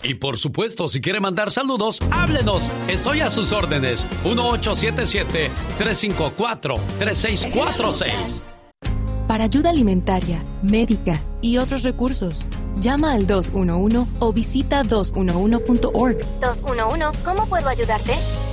Y por supuesto, si quiere mandar saludos, háblenos. Estoy a sus órdenes. 1877-354-3646. Para ayuda alimentaria, médica y otros recursos, llama al 211 o visita 211.org. 211, ¿cómo puedo ayudarte?